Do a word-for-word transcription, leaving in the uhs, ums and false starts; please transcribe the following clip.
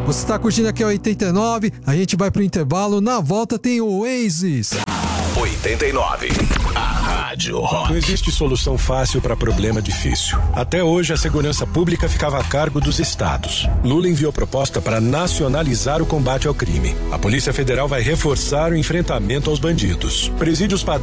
Você tá curtindo aqui a oitenta e nove, a gente vai pro intervalo, na volta tem o Oasis. oitenta e nove, a Rádio Rock. Não existe solução fácil para problema difícil. Até hoje, a segurança pública ficava a cargo dos estados. Lula enviou proposta para nacionalizar o combate ao crime. A Polícia Federal vai reforçar o enfrentamento aos bandidos. Presídios padrão